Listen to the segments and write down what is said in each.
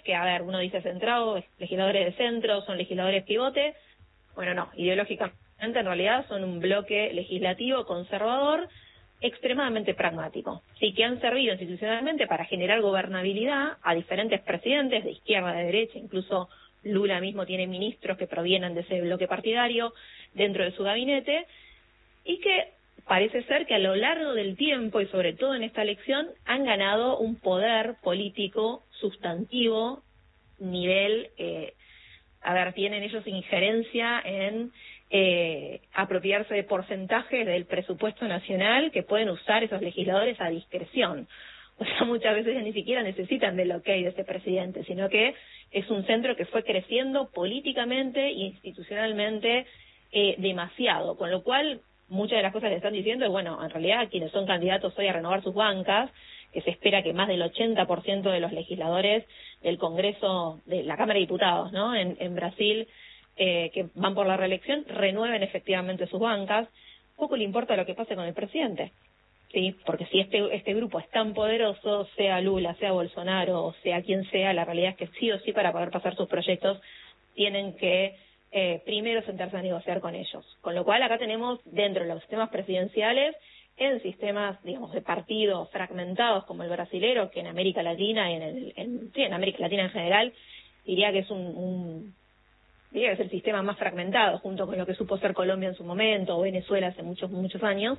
que, a ver, uno dice centrado, legisladores de centro, son legisladores pivote. Bueno, no, ideológicamente en realidad son un bloque legislativo conservador extremadamente pragmático, sí, que han servido institucionalmente para generar gobernabilidad a diferentes presidentes de izquierda, de derecha, incluso Lula mismo tiene ministros que provienen de ese bloque partidario dentro de su gabinete, y que parece ser que a lo largo del tiempo, y sobre todo en esta elección, han ganado un poder político sustantivo, nivel, tienen ellos injerencia en apropiarse de porcentajes del presupuesto nacional que pueden usar esos legisladores a discreción. O sea, muchas veces ni siquiera necesitan del ok de ese presidente, sino que es un centro que fue creciendo políticamente e institucionalmente demasiado, con lo cual muchas de las cosas que están diciendo es, bueno, en realidad quienes son candidatos hoy a renovar sus bancas, que se espera que más del 80% de los legisladores del Congreso, de la Cámara de Diputados, ¿no?, en Brasil, que van por la reelección, renueven efectivamente sus bancas. Poco le importa lo que pase con el presidente, ¿sí? Porque si este grupo es tan poderoso, sea Lula, sea Bolsonaro, o sea quien sea, la realidad es que sí o sí, para poder pasar sus proyectos, tienen que primero sentarse a negociar con ellos. Con lo cual acá tenemos dentro de los sistemas presidenciales, en sistemas, digamos, de partidos fragmentados como el brasilero, que en América Latina y en América Latina en general, diría que es diría que es el sistema más fragmentado, junto con lo que supo ser Colombia en su momento, o Venezuela hace muchos años,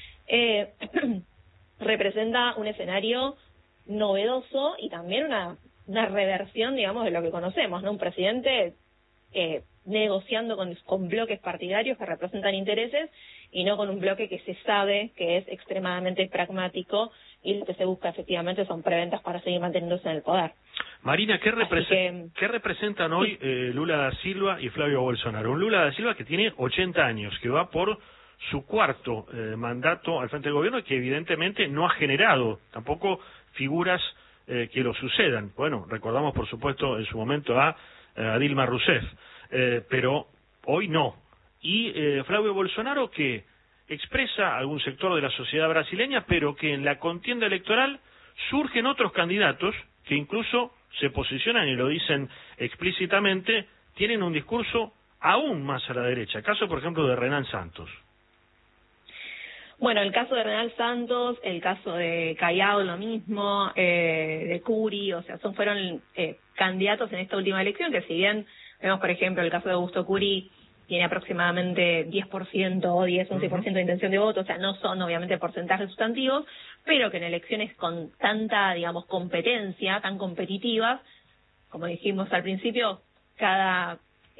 representa un escenario novedoso y también una reversión, digamos, de lo que conocemos, ¿no? Un presidente negociando con bloques partidarios que representan intereses y no con un bloque que se sabe que es extremadamente pragmático y lo que se busca efectivamente son preventas para seguir manteniéndose en el poder. Marina, ¿qué representan hoy Lula da Silva y Flavio Bolsonaro? Un Lula da Silva que tiene 80 años, que va por su cuarto mandato al frente del gobierno y que evidentemente no ha generado tampoco figuras que lo sucedan. Bueno, recordamos por supuesto en su momento a Dilma Rousseff, pero hoy no. Y Flavio Bolsonaro, que expresa algún sector de la sociedad brasileña, pero que en la contienda electoral surgen otros candidatos que incluso se posicionan y lo dicen explícitamente, tienen un discurso aún más a la derecha. El caso, por ejemplo, de Renan Santos. Bueno, el caso de Renan Santos, el caso de Callao, lo mismo, de Curi, o sea, fueron candidatos en esta última elección, que si bien vemos, por ejemplo, el caso de Augusto Curi, tiene aproximadamente 10% o 11% de intención de voto, o sea, no son obviamente porcentajes sustantivos, pero que en elecciones con tanta, digamos, competencia, tan competitivas, como dijimos al principio, cada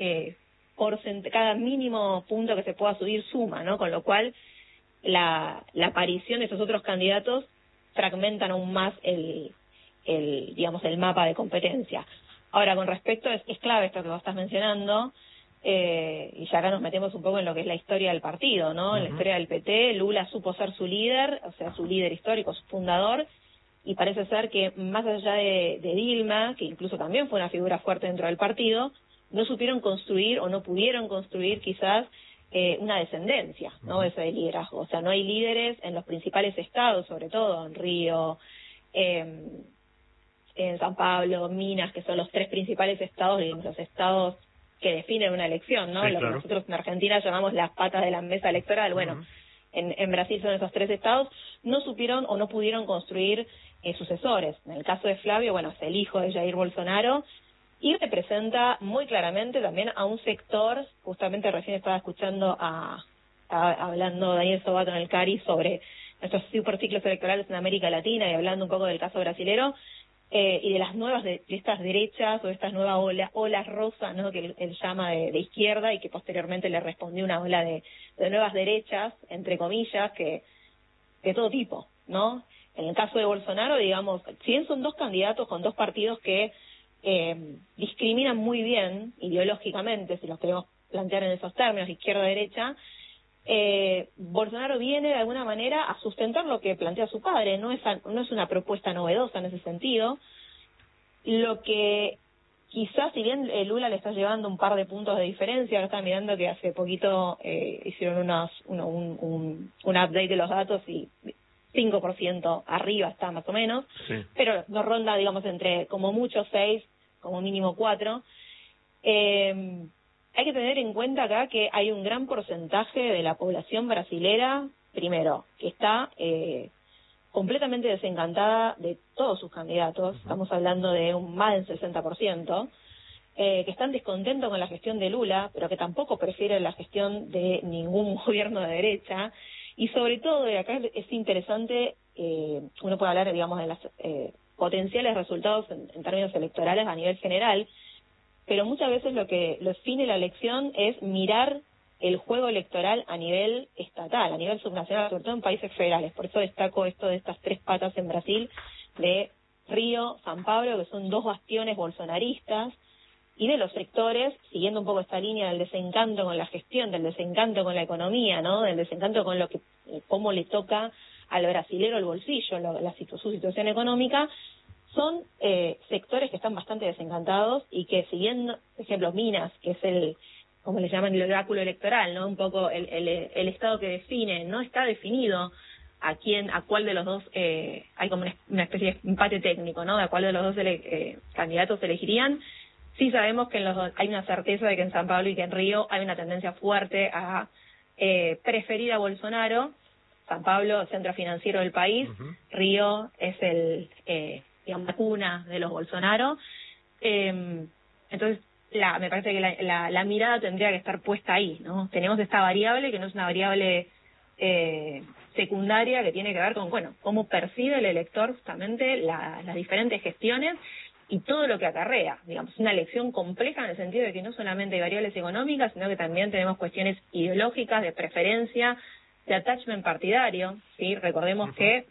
mínimo punto que se pueda subir suma, ¿no? Con lo cual la aparición de esos otros candidatos fragmentan aún más el mapa de competencia. Ahora, con respecto, es clave esto que vos estás mencionando, y ya acá nos metemos un poco en lo que es la historia del partido, ¿no? En la historia del PT, Lula supo ser su líder, o sea, su líder histórico, su fundador, y parece ser que más allá de Dilma, que incluso también fue una figura fuerte dentro del partido, no supieron construir o no pudieron construir quizás una descendencia, ¿no? Ese liderazgo. O sea, no hay líderes en los principales estados, sobre todo en Río, en San Pablo, Minas, que son los tres principales estados, digamos, los estados que definen una elección, ¿no? Sí, lo que nosotros en Argentina llamamos las patas de la mesa electoral. Bueno, en Brasil son esos tres estados, no supieron o no pudieron construir sucesores. En el caso de Flavio, bueno, es el hijo de Jair Bolsonaro, y representa muy claramente también a un sector, justamente recién estaba escuchando hablando Daniel Sobato en el CARI sobre nuestros superciclos electorales en América Latina y hablando un poco del caso brasilero, y de las nuevas de estas derechas o de estas nuevas olas rosas, ¿no?, que él llama de izquierda, y que posteriormente le respondió una ola de nuevas derechas, entre comillas, que de todo tipo, ¿no? En el caso de Bolsonaro, digamos, si bien son dos candidatos con dos partidos que discriminan muy bien ideológicamente, si los queremos plantear en esos términos, izquierda-derecha, Bolsonaro viene de alguna manera a sustentar lo que plantea su padre, no es una propuesta novedosa en ese sentido. Lo que quizás, si bien Lula le está llevando un par de puntos de diferencia, ahora estaba mirando que hace poquito hicieron un update de los datos y 5% arriba está más o menos, sí, pero no ronda, digamos, entre como mucho 6, como mínimo 4. Hay que tener en cuenta acá que hay un gran porcentaje de la población brasilera, primero, que está completamente desencantada de todos sus candidatos, estamos hablando de un más del 60%, que están descontentos con la gestión de Lula, pero que tampoco prefieren la gestión de ningún gobierno de derecha, y sobre todo, y acá es interesante, uno puede hablar, digamos, de los potenciales resultados en términos electorales a nivel general, pero muchas veces lo que lo define la elección es mirar el juego electoral a nivel estatal, a nivel subnacional, sobre todo en países federales. Por eso destaco esto de estas 3 patas en Brasil, de Río, San Pablo, que son 2 bastiones bolsonaristas, y de los sectores, siguiendo un poco esta línea del desencanto con la gestión, del desencanto con la economía, ¿no? Del desencanto con lo que cómo le toca al brasilero el bolsillo, su situación económica. Son sectores que están bastante desencantados y que, siguiendo, por ejemplo, Minas, que es el, como le llaman, el oráculo electoral, ¿no? Un poco el estado que define, no está definido a cuál de los dos, hay como una especie de empate técnico, ¿no? De a cuál de los dos candidatos elegirían. Sí sabemos que hay una certeza de que en San Pablo y que en Río hay una tendencia fuerte a preferir a Bolsonaro. San Pablo, centro financiero del país, Río es digamos, la cuna de los Bolsonaro. Entonces, me parece que la mirada tendría que estar puesta ahí, ¿no? Tenemos esta variable que no es una variable secundaria, que tiene que ver con, bueno, cómo percibe el elector justamente las diferentes gestiones y todo lo que acarrea. Digamos, una elección compleja en el sentido de que no solamente hay variables económicas, sino que también tenemos cuestiones ideológicas, de preferencia, de attachment partidario, ¿sí? Reforcemos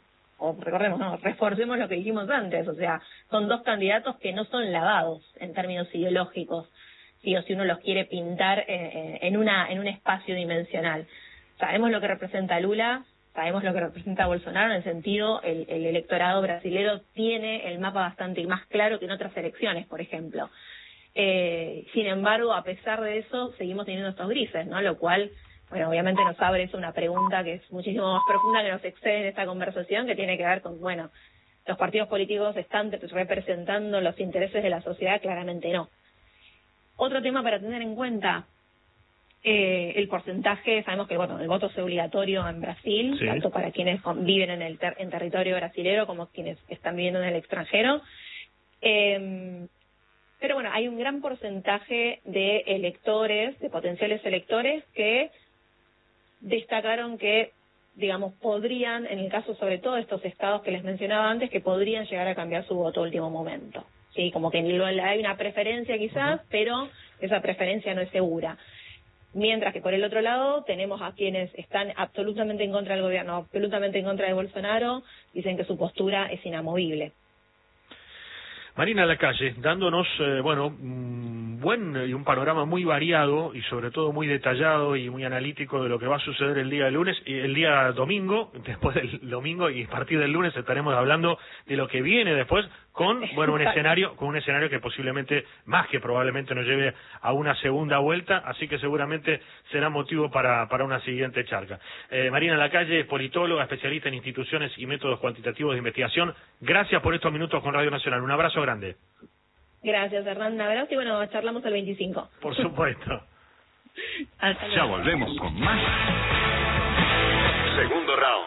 lo que dijimos antes, o sea, son 2 candidatos que no son lavados en términos ideológicos, ¿sí? O si uno los quiere pintar en un espacio dimensional. Sabemos lo que representa Lula, sabemos lo que representa Bolsonaro, en el sentido, el electorado brasilero tiene el mapa bastante más claro que en otras elecciones, por ejemplo. Sin embargo, a pesar de eso, seguimos teniendo estos grises, ¿no? Lo cual, bueno, obviamente nos abre eso una pregunta que es muchísimo más profunda, que nos excede en esta conversación, que tiene que ver con, bueno, ¿los partidos políticos están representando los intereses de la sociedad? Claramente no. Otro tema para tener en cuenta, el porcentaje, sabemos que, bueno, el voto es obligatorio en Brasil, sí, tanto para quienes viven en territorio brasilero como quienes están viviendo en el extranjero. Pero bueno, hay un gran porcentaje de electores, de potenciales electores, que destacaron que, digamos, podrían, en el caso sobre todo de estos estados que les mencionaba antes, que podrían llegar a cambiar su voto a último momento. Sí, como que hay una preferencia quizás, pero esa preferencia no es segura. Mientras que por el otro lado tenemos a quienes están absolutamente en contra del gobierno, absolutamente en contra de Bolsonaro, dicen que su postura es inamovible. Marina Lacalle, dándonos, un panorama muy variado y sobre todo muy detallado y muy analítico de lo que va a suceder el día lunes y el día domingo. Después del domingo y a partir del lunes estaremos hablando de lo que viene después con, bueno, un escenario que posiblemente, más que probablemente, nos lleve a una segunda vuelta, así que seguramente será motivo para una siguiente charla. Marina Lacalle, politóloga, especialista en instituciones y métodos cuantitativos de investigación, gracias por estos minutos con Radio Nacional. Un abrazo grande. Gracias, Hernán. Un abrazo y bueno, charlamos el 25. Por supuesto. Ya volvemos con más. Segundo round.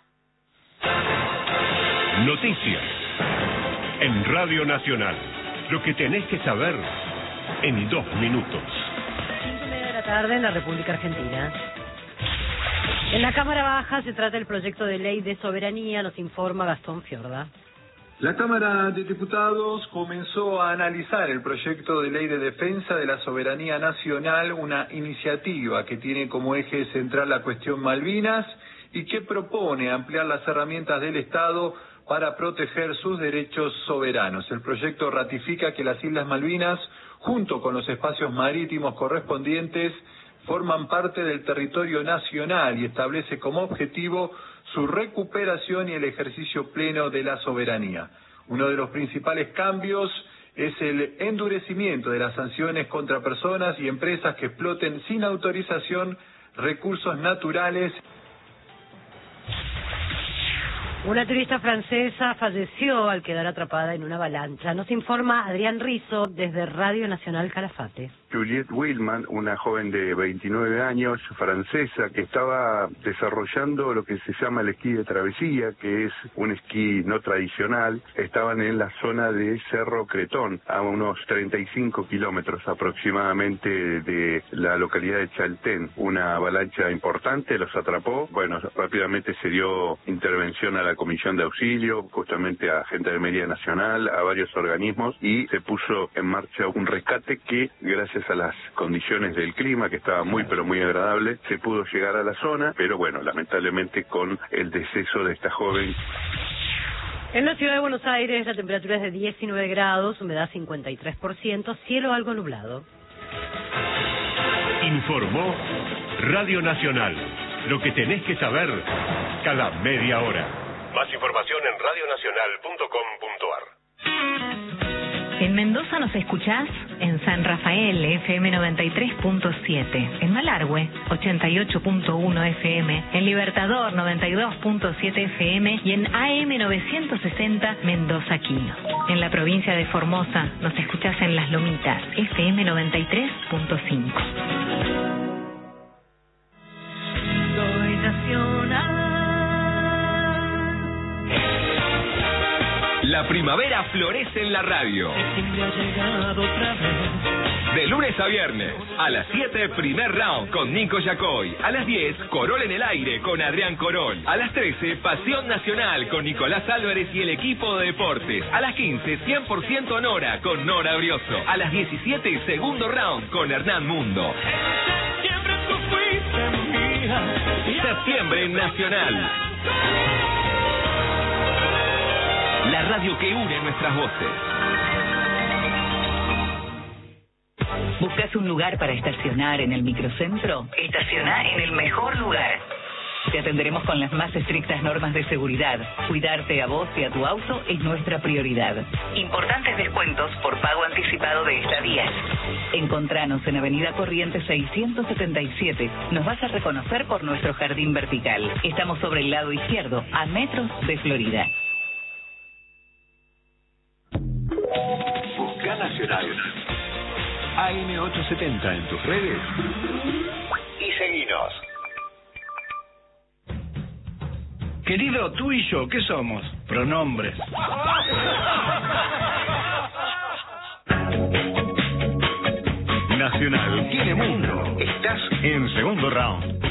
Noticias en Radio Nacional. Lo que tenés que saber en 2 minutos. 5:30 de la tarde en la República Argentina. En la Cámara Baja se trata el proyecto de ley de soberanía, nos informa Gastón Fiorda. La Cámara de Diputados comenzó a analizar el proyecto de ley de defensa de la soberanía nacional, una iniciativa que tiene como eje central la cuestión Malvinas y que propone ampliar las herramientas del Estado para proteger sus derechos soberanos. El proyecto ratifica que las Islas Malvinas, junto con los espacios marítimos correspondientes, forman parte del territorio nacional y establece como objetivo su recuperación y el ejercicio pleno de la soberanía. Uno de los principales cambios es el endurecimiento de las sanciones contra personas y empresas que exploten sin autorización recursos naturales. Una turista francesa falleció al quedar atrapada en una avalancha. Nos informa Adrián Rizzo desde Radio Nacional Calafate. Juliette Willman, una joven de 29 años, francesa, que estaba desarrollando lo que se llama el esquí de travesía, que es un esquí no tradicional. Estaban en la zona de Cerro Cretón, a unos 35 kilómetros aproximadamente de la localidad de Chaltén. Una avalancha importante los atrapó. Bueno, rápidamente se dio intervención a la Comisión de Auxilio, justamente a Gendarmería Nacional, a varios organismos, y se puso en marcha un rescate que, gracias a las condiciones del clima, que estaba muy pero muy agradable, se pudo llegar a la zona, pero bueno, lamentablemente con el deceso de esta joven. En la ciudad de Buenos Aires la temperatura es de 19 grados, humedad 53%, cielo algo nublado. Informó Radio Nacional. Lo que tenés que saber cada media hora. Más información en radionacional.com.ar. En Mendoza nos escuchás en San Rafael, FM 93.7, en Malargüe, 88.1 FM, en Libertador, 92.7 FM y en AM 960 Mendoza Quino. En la provincia de Formosa nos escuchás en Las Lomitas, FM 93.5. Soy nacional. La primavera florece en la radio. De lunes a viernes, a las 7, primer round con Nico Yacoy. A las 10, Corol en el aire con Adrián Corol. A las 13, Pasión Nacional con Nicolás Álvarez y el equipo de deportes. A las 15, 100% Nora con Nora Brioso. A las 17, segundo round con Hernán Mundo. Septiembre Nacional. La radio que une nuestras voces. ¿Buscas un lugar para estacionar en el microcentro? Estacioná en el mejor lugar. Te atenderemos con las más estrictas normas de seguridad. Cuidarte a vos y a tu auto es nuestra prioridad. Importantes descuentos por pago anticipado de estadías. Encontranos en Avenida Corrientes 677. Nos vas a reconocer por nuestro jardín vertical. Estamos sobre el lado izquierdo, a metros de Florida. Busca Nacional. AM870 en tus redes y seguinos. Querido, tú y yo, ¿qué somos? Pronombres. Nacional tiene mundo. Estás en segundo round.